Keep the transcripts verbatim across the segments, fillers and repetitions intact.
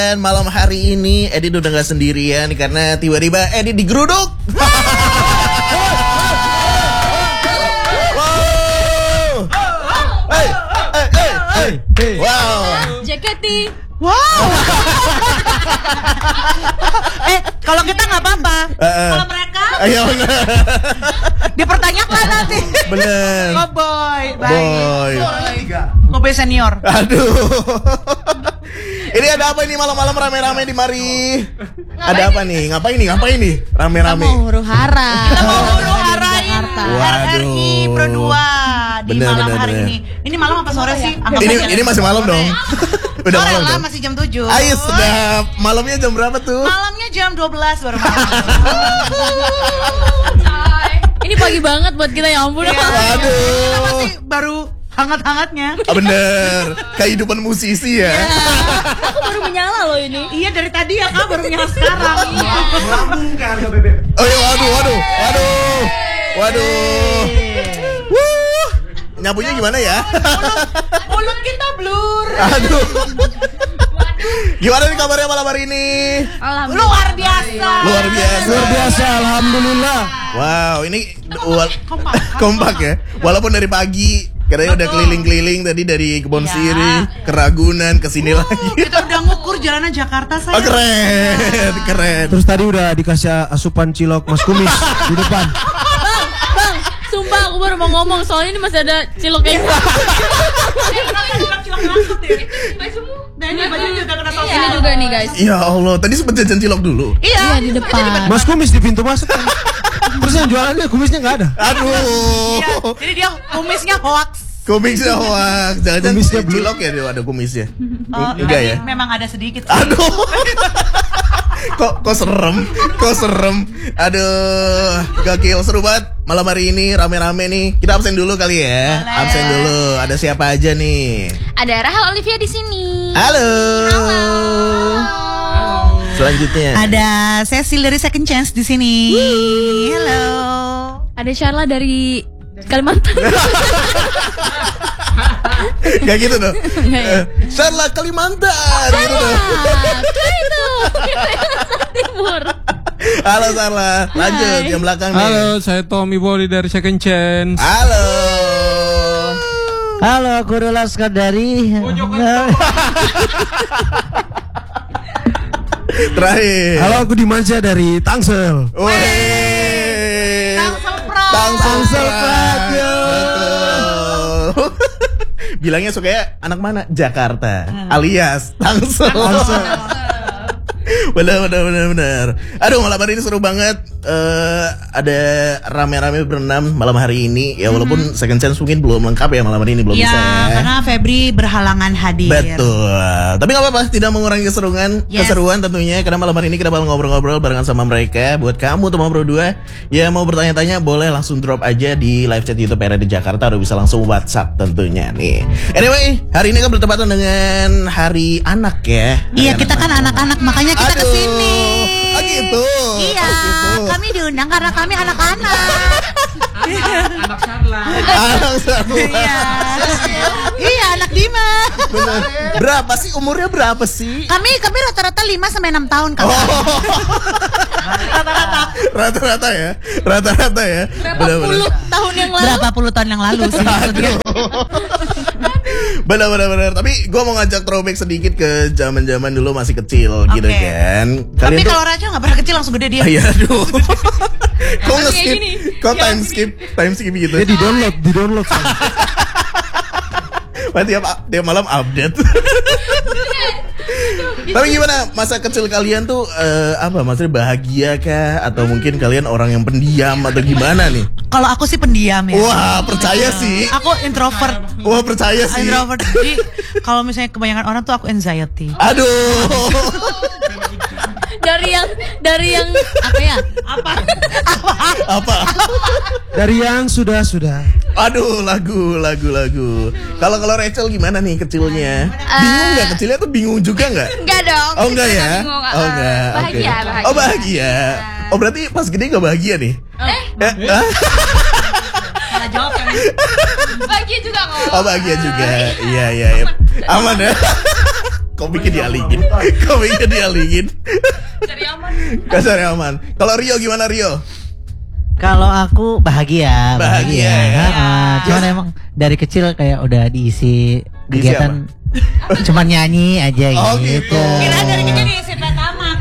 Dan malam hari ini Edi udah gak sendirian karena tiba-tiba Edi digeruduk. Wow. Hey, hey, hey, hey. Wow. Jaketi. Wow. eh, kalau kita nggak apa-apa. Uh, uh. Kalau mereka, ayo dipertanyakan nanti. Bener. Oh boy, boy. Kobe senior. Aduh. Ini ada apa ini malam-malam rame-rame di mari? Ada apa nih? Ngapain nih? Ngapain nih? Rame-rame. Kita mau huru-hara. Kita mau huru-harain R R I Pro dua di bener, malam bener, hari bener. ini. Ini malam apa sore sih? Anggap ini ini masih malam dong. Udah sore malam lah, dong. masih jam tujuh. Ayo sedap. Malamnya jam berapa tuh? Malamnya jam dua belas baru malam. Ini pagi banget buat kita, ya ampun. Ya, waduh. Kita masih baru hangat-hangatnya. Bener. Kehidupan musisi ya. Ya. Aku baru menyala loh ini. Iya dari tadi ya kak, baru nyala sekarang. Melambung ke harga B B M. Oh iya, waduh, waduh, waduh, waduh. Wuh. Nyapunya gimana ya? Mulut, mulut kita blur. Aduh. Gimana nih kabarnya malam hari ini? Luar biasa. Luar biasa. Luar biasa, alhamdulillah. Wow, ini wal- kompak ya. Walaupun dari pagi katanya udah keliling-keliling tadi dari Kebon Ya. Siri ke Ragunan ke sini Uh, lagi. kita udah ngukur jalanan Jakarta saya. Oh, keren, keren. Terus tadi udah dikasih asupan cilok Mas Kumis di depan. Bang, bang, sumpah aku baru mau ngomong soalnya ini masih ada cilok kayak gitu. Nah ini bajunya juga kena topi. Ini juga nih guys. Ya Allah, tadi sempet jajan cilok dulu. Iya, Iya di depan. Mas Kumis di pintu masuk kan. Terus yang jualannya kumisnya nggak ada. Aduh. Iya, jadi dia kumisnya hoax. Kumisnya hoax. Jangan-jangan Kumisnya blue. cilok ya dia ada kumisnya. Oh, Enggak ya? Memang ada sedikit. Sih. Aduh. kok kok serem, kok serem. Aduh, gokil, seru banget malam hari ini rame-rame nih. Kita absen dulu kali ya. Boleh. Absen dulu. Ada siapa aja nih? Ada Rahel Olivia di sini. Halo. Selanjutnya. Ada Cecil dari Second Chance di sini. Halo. Ada Sharla dari Kalimantan. Gak gitu dong. Nggak ya? Eh, Sharla Kalimantan gitu dong. Kayak itu. Kalimantan Timur. Halo Sharla. Lanjut Hai. yang belakang nih. Halo, saya Tommy Boli dari Second Chance. Halo. Halo, aku Rula dari. Terakhir. Halo, aku Dimanja dari Tangsel. Wih. Tangsel Pro. Tangsel Tangsel Pro. Radio. Betul. Bilangnya suka anak mana? Jakarta. Alias Tangsel. Bener bener bener bener. Aduh malam hari ini seru banget. uh, Ada rame-rame berenam malam hari ini. Ya walaupun Second Chance mungkin belum lengkap ya malam hari ini, belum Ya, bisa ya. karena Febri berhalangan hadir. Betul. Tapi gak apa-apa, tidak mengurangi keseruan, Yes. keseruan tentunya. Karena malam hari ini kita bakal ngobrol-ngobrol barengan sama mereka. Buat kamu teman Pro dua ya mau bertanya-tanya, boleh langsung drop aja di live chat YouTube R R I Jakarta, atau bisa langsung WhatsApp tentunya nih. Anyway, hari ini kan bertepatan dengan Hari Anak ya. Iya, Hari kita kan anak-anak, makanya kita Aduh. kesini. Oh gitu. Iya, Oh, gitu. kami diundang karena kami anak-anak. Anak Sharla. Anak sama. Iya, iya anak Dima. Bener. Berapa sih umurnya, berapa sih? Kami kami rata-rata lima sampai enam tahun kan. Oh. Rata-rata. Rata-rata ya. Rata-rata ya. Berapa Bener-bener. puluh tahun yang lalu? Berapa puluh tahun yang lalu sih maksudnya. Benar-benar. Tapi gue mau ngajak throwback sedikit ke zaman-zaman dulu masih kecil gitu Oke. kan. Tapi tuh- kalau Raja nggak pernah kecil langsung gede dia. Iya, aduh. Kok Kayak nge-skip? gini. Kok Yang time skip? Time skip gitu. Dia di download, di download. Berarti tiap, tiap malam update. Tapi gimana masa kecil kalian tuh eh, apa? Maksudnya bahagia kah? Atau mungkin kalian orang yang pendiam atau gimana nih? Kalau aku sih pendiam ya. Wah, percaya sih. Aku introvert. Wah, percaya sih. Introvert. Jadi kalau misalnya kebanyakan orang tuh aku anxiety. Aduh. Dari yang dari yang apa ya? Apa? Apa? Dari yang sudah-sudah. Aduh, lagu, lagu, lagu. Kalau kalau Rachel gimana nih kecilnya? Bingung nggak kecilnya tuh bingung juga nggak? Enggak dong. Oh enggak ya? Bingung, Oh enggak. Oke. Bahagia, bahagia. Oh bahagia. Oh berarti pas gede nggak bahagia nih? Eh, Eh, ah? Salah jawab kan. bahagia juga kok. Oh bahagia juga. Iya iya. iya. Aman ya. Komiknya dialingin. Komiknya dialingin. Cari aman. Gak cari aman. Kalau Rio gimana Rio? Kalau aku bahagia, Bahagia, bahagia. ya. Heeh, cuman emang dari kecil kayak udah diisi Diisi kegiatan cuman nyanyi aja Oh, gitu. gitu. Kira dari kecil diisi tamak.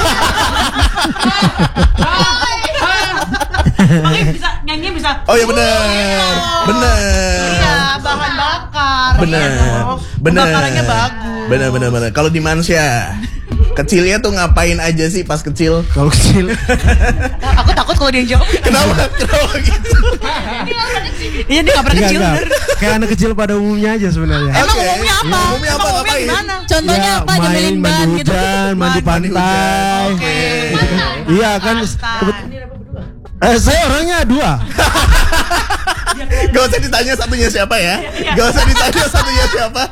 Makanya bisa nyanyi bisa. Oh ya benar. Benar. Iya, bahan bakar. Benar. Iya dong. Benar. Bakarannya bagus. Benar benar benar. Kalau di Mansya kecilnya tuh ngapain aja sih pas kecil? Kalau kecil Aku takut kalau dia jawab. Kenapa? Kenapa gitu? Iya dia nggak pernah enggak, kecil. enggak. Kayak anak kecil pada umumnya aja sebenarnya. Emang Oke. umumnya apa? Ya, umumnya apa, Emang ngapain? gimana? Contohnya apa? main Jamelin ban mandi gitu. hujan, mandi Mandi pantai. hujan. Oke. Iya kan. kebet- Eh, saya orangnya dua. Gak usah ditanya satunya siapa ya. Gak usah ditanya satunya siapa.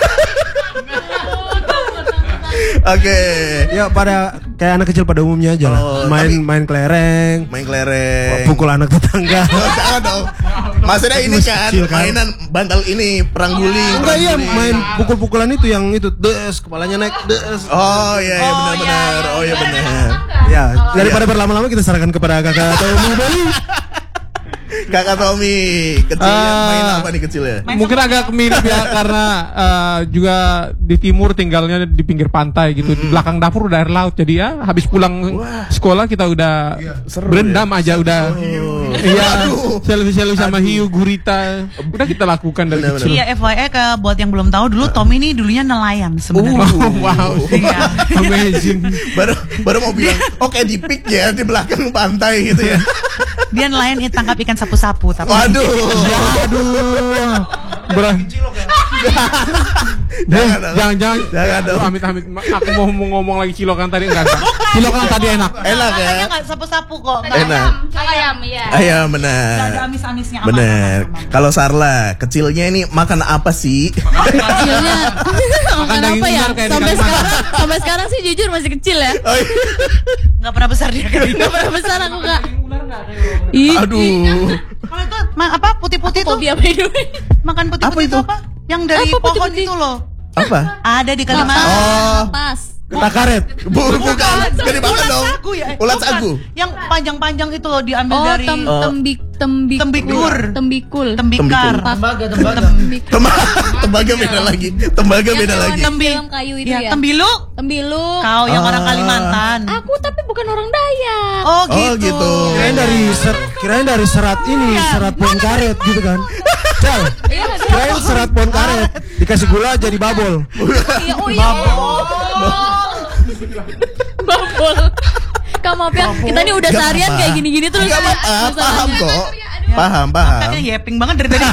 Oke. Ya pada kayak anak kecil pada umumnya aja lah. Oh, main tapi- main kelereng, Main kelereng. pukul anak tetangga. Oh, jangan dong. Maksudnya ini Masih kan kecil, kan? mainan bantal ini perang guling. Enggak perang iya guling. main pukul-pukulan itu yang itu des kepalanya naik des. Oh iya iya Oh, benar iya, benar. iya. Oh iya benar. Ya, daripada berlama-lama kita serahkan kepada kakak atau Om Bali. Kakak Tommy kecilnya Ah. main apa nih kecilnya? Mungkin agak mirip ya karena eh, juga di timur tinggalnya di pinggir pantai gitu. Di belakang dapur udah air laut. Jadi ya habis pulang sekolah kita udah seru berendam aja udah. Oh. Iya, Aduh. selfie-selfie sama hiu, gurita. Udah kita lakukan dari Benar, kecil. Iya F Y I ke buat yang belum tahu dulu Tommy ini dulunya nelayan sebenarnya. Oh, wow. Iya. Amazing. baru baru mau bilang oke di pik ya di belakang pantai gitu ya. Dia nelayan ya, tangkap ikan sapu-sapu tapi. Waduh. Aduh. Ber- Jangan dong. jangan jangan Jangan dong. amit amit aku mau mau ngomong lagi cilokan tadi enggak enggak cilokan tadi enak Enak ya. Makanya nggak sapu-sapu kok. Nggak Enak. Ayam, iya. Ayah nggak ada benar. amis-amisnya. Aman, Bener. aman, aman. Kalau Sarla kecilnya ini makan apa sih? Kecilnya makan daging apa ya? ular kayak Sampai di sekarang, sampai sekarang sih jujur masih kecil ya. Oh, iya. Nggak pernah besar dia. Gak pernah besar aku kak. Ih, Aduh. Kalau itu ma- apa putih-putih tuh? Fobia by the way. Makan Apa putih-putih itu? itu apa? Yang dari Apa pohon putih-putih? itu loh. Apa? Ada di Kalimantan. Oh. Pas. Kita karet. Bu, bukan. Gak dimakan Ulat dong. sagu ya? Eh, Ulat bukan. sagu. Yang panjang-panjang itu loh diambil Oh, dari tem tembik tembik Tembikur. tembikul. tembikar. Tembikul. Tembikul. Tembaga, tembaga beda lagi. Tembaga beda Yang lagi. hewan Tembi- dalam kayu itu Ya, ya. tembilu. Tembilu. Kau yang Ah. orang Kalimantan. Aku tapi bukan orang Dayak. Oh Oh, gitu. gitu. Kirain dari ser, kirain dari serat ini, serat pohon karet gitu kan. Cal, Iya, kirain serat pohon karet dikasih gula jadi babol. iya, oh iya. Babol. Kak maaf ya, kita ini udah Gak seharian apa-apa. kayak gini-gini terus. Gak apa-apa, masalahnya. paham kok. Paham, paham. Makanya yapping banget dari tadi.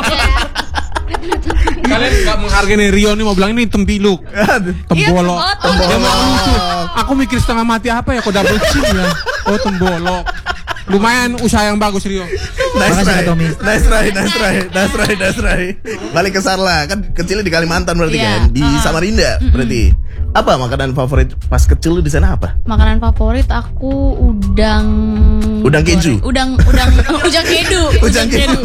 kalian nggak menghargai Rio nih mau bilang ini tempiluk tembolok oh, Dia tembolok. mau lucu. Aku mikir setengah mati apa ya kok double chin ya oh tembolok lumayan usaha yang bagus Rio. Nice Makasih, try, Kak Tommy. nice try, nice try, nice try, nice try. Balik ke Sarla, kan kecilnya di Kalimantan berarti Iya. kan, di Samarinda berarti. Apa makanan favorit pas kecil lu di sana apa? Makanan favorit aku udang. Udang keju? Udang udang udang kedu. Udang kedu.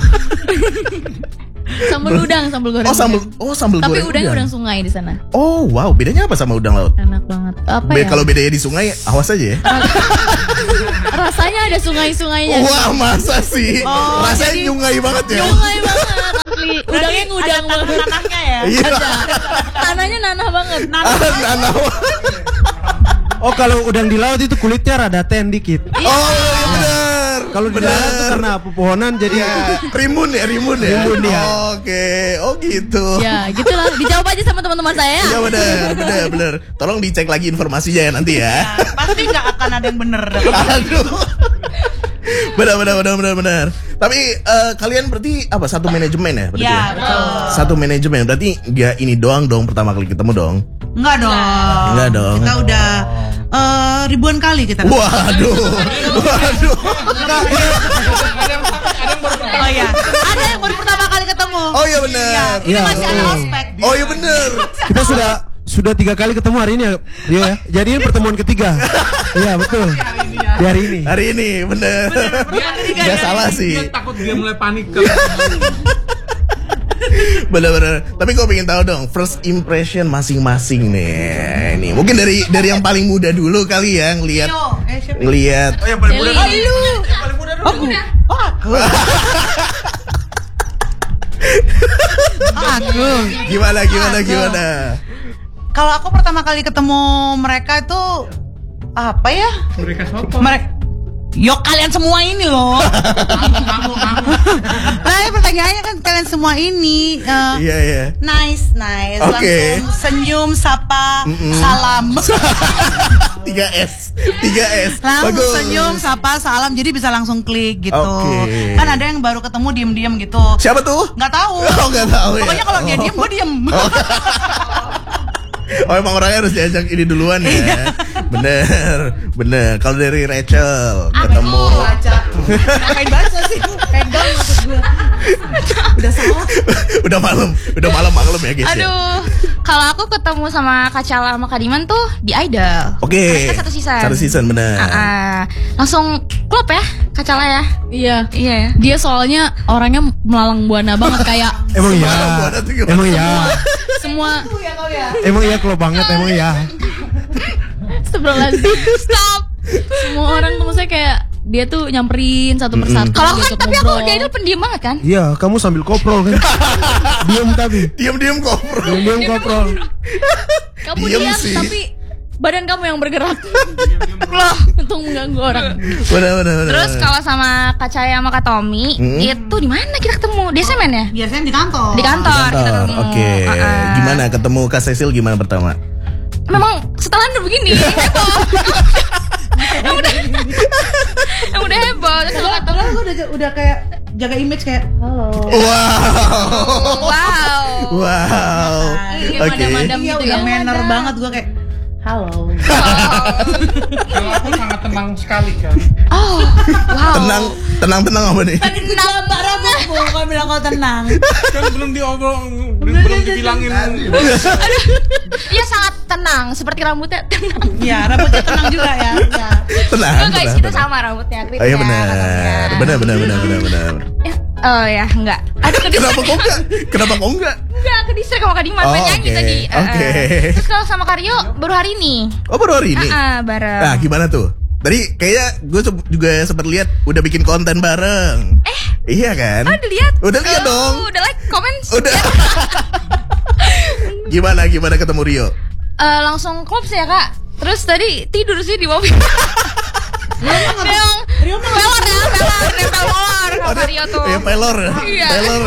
Sambal udang, sambal goreng. Oh sambal, oh sambal Tapi goreng udangnya udang. udang sungai di sana. Oh wow, bedanya apa sama udang laut? Enak banget. Apa Be- ya? Kalau bedanya di sungai, awas aja ya. Rasanya ada sungai-sungainya. Wah masa sih? Oh, Rasanya jadi- nyungai banget ya. Sungai banget asli. Udangnya ngudang Ada banget. tanah-tanahnya ya. Iya. Tanahnya nanah banget. Ah, nanah. Oh kalau udang di laut itu kulitnya rada ten dikit. Oh iya benar. Kalau di darat tuh karena pepohonan jadi Rimun ya, rimun ya. Rimun, ya. Oke, oh gitu. Ya, gitulah. Dijawab aja sama teman-teman saya. Iya benar, benar, benar. Tolong dicek lagi informasinya ya nanti ya. Ya, pasti nggak akan ada yang bener. Aduh. Benar, benar, benar, benar, benar. Tapi eh, kalian berarti apa? Satu manajemen ya? Berarti Ya, ya? betul. Satu manajemen. Berarti nggak ini doang dong pertama kali ketemu dong. Enggak dong. Enggak dong. Kita udah eh, ribuan kali kita. Waduh, waduh. Oh iya. Ada yang baru pertama kali ketemu. Oh iya benar. Ini Iya, masih ada betul. ospek. Oh iya benar. kita sudah sudah tiga kali ketemu hari ini ya, Rio ya. Jadi ini pertemuan ketiga. Iya betul. Di hari ini. Hari ini benar. Nggak salah sih. Dia takut dia mulai panik kalau Bener-bener. Tapi gue pengen tahu dong first impression masing-masing nih. Nih mungkin dari dari yang paling muda dulu kali ya ngelihat eh, siapa? ngelihat. Oh yang paling muda Eli. dulu. Yang paling muda dulu. Aku. Oh, aku. aku. Gimana gimana gimana? Kalau aku pertama kali ketemu mereka itu apa ya? Mereka siapa? Mereka Yo kalian semua ini loh. Nah, pertanyaannya kan kalian semua ini uh, Iya iya. nice nice Oke. langsung senyum sapa salam. tiga S tiga S. Langsung Bagus. senyum sapa salam jadi bisa langsung klik gitu. Oke. Kan ada yang baru ketemu diem-diem gitu. Siapa tuh? Nggak tahu. Oh nggak tahu ya. Pokoknya kalau dia diem gue diem. Oh emang orangnya harus diajak ini duluan ya. Bener bener. Kalau dari Rachel ketemu. Ngapain baca sih? Pegang maksud gue. Udah salah. Udah malam, udah malam malam ya guys. ya? Aduh, kalau aku ketemu sama Kak Cala sama Kak Diman tuh di Idol. Oke. Mereka satu season. Satu season bener. Ah, ah. Langsung klop ya Kak Cala ya. Iya. Iya ya. Dia soalnya orangnya melalang buana banget kayak Emang iya. Malam buana tuh gimana? Emang iya. semua Emang iya kalau banget emang iya. Astagfirullahaladzim. Stop. Semua orang tuh maksudnya kayak dia tuh nyamperin satu persatu. Kalau aku kan diajak tapi aku ngobrol. di Idol pendiam banget kan. Iya, kamu sambil koprol kan. Diam tapi. Diam-diam koprol. Diam-diam koprol. Kamu Diem diam sih. tapi badan kamu yang bergerak. Loh, untuk mengganggu orang. Bener bener bener. Terus kalau sama Kak Caya sama Kak Tommy Hmm. itu di mana kita ketemu? Di S M N ya? Biasanya di kantor. Di kantor. kita Kantor. ketemu. Oke. Ah, ah. Gimana ketemu Kak Cecil gimana pertama? Memang setelan udah begini heboh. Yang udah yang udah heboh. Terus sama Kak Tommy. Padahal gue udah udah kayak jaga image kayak halo. Wow. Wow. Wow. Kayak Oke. madam-madam Iya gitu udah ya. manner banget gue kayak halo. Kalau aku sangat tenang sekali kan. Oh, wow. Tenang, tenang, tenang apa nih? Tenang parah bu, bukan bilang kau tenang. Kan belum diobrol, belum dibilangin. Dia sangat tenang, seperti rambutnya tenang. Iya rambutnya tenang juga ya. Ya. Tenang. Enggak guys, tenang, kita tenang. sama rambutnya. Oh iya benar. Benar benar benar benar benar. Eh, oh ya, enggak. Aduh ke Kenapa kok enggak? Kenapa kok enggak? Enggak, ke distract sama Kak Diman Oh, main nyanyi oke. tadi. Eh, Oke. eh. Terus kalau sama Karyo baru hari ini. Oh baru hari ini. Ah, ah, bareng. Nah gimana tuh? Tadi kayaknya gue juga sempat lihat udah bikin konten bareng. Eh, Iya kan? oh, udah lihat? Udah lihat Oh, dong. Udah like, komen. Udah. Gimana gimana ketemu Rio? Eh, langsung klub sih ya Kak. Terus tadi tidur sih di mobil. Yang pelor ya, pelor, nempel molor sama Karyo tuh. Ya pelor. Iya. Pelor.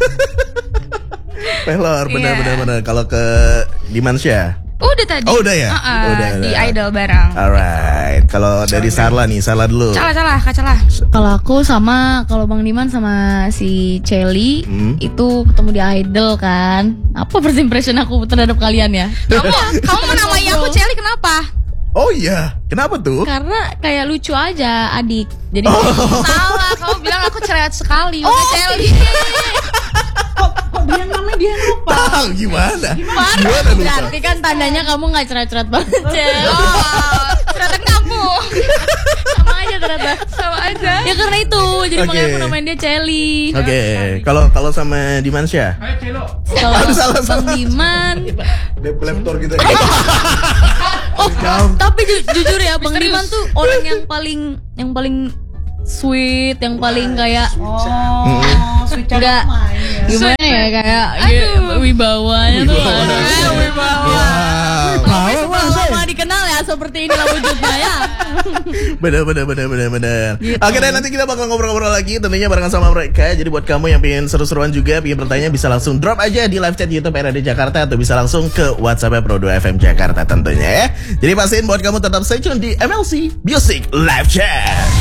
Pelor benar Iya. benar benar. Kalau ke Dimansya. Udah tadi. Oh, udah ya? Ah, ah, Udah, di udah. Idol bareng. Alright. Kalau dari Sarla nih, Sarla dulu. Salah salah, Kak salah. Kalau aku sama kalau Bang Diman sama si Celi Hmm. itu ketemu di Idol kan. Apa first impression aku terhadap kalian ya? Kamu kamu menamai aku Celi kenapa? Oh iya, kenapa tuh? Karena kayak lucu aja adik. Jadi Salah, kamu bilang aku cerewet sekali. Oh. Udah Celi. Kok kok dia namanya dia lupa. Tahu gimana? Gimana lupa? berarti kan tandanya kamu nggak cerewet-cerewet banget, Cel. Oh, ternyata kamu. Sama aja ternyata. Sama aja. Ya karena itu, jadi Oke. makanya aku namain dia Celi. Oke, kalau kalau sama Dimansya? Ayo Celo. Kalau Aduh, salah, Bang salah. Diman, Laptop gitu. oh tapi ju- jujur ya Bang Diman tuh orang yang paling yang paling sweet, yang paling kayak Oh, switch Enggak. gimana ya kayak Aduh. wibawanya tuh Wibawa. aduh. Eh, wibawa. Wow. Tapi sebelum lama dikenal ya seperti inilah wujudnya ya. Bener bener bener bener bener. Gitu. Oke dan nanti kita bakal ngobrol-ngobrol lagi tentunya barengan sama mereka. Jadi buat kamu yang pengen seru-seruan juga, pengen bertanya bisa langsung drop aja di live chat YouTube R A D Jakarta atau bisa langsung ke WhatsApp Pro dua F M Jakarta tentunya ya. Jadi pastiin buat kamu tetap stay tune di M L C Music Live Chat.